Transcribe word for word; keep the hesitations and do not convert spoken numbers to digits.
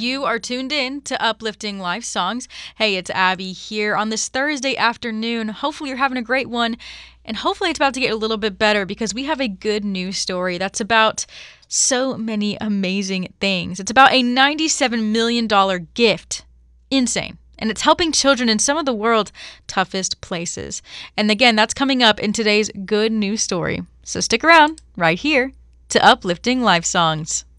You are tuned in to Uplifting Life Songs. Hey, it's Abby here on this Thursday afternoon. Hopefully you're having a great one, and hopefully it's about to get a little bit better because we have a good news story that's about so many amazing things. It's about a ninety-seven million dollars gift. Insane. And it's helping children in some of the world's toughest places. And again, that's coming up in today's good news story. So stick around right here to Uplifting Life Songs.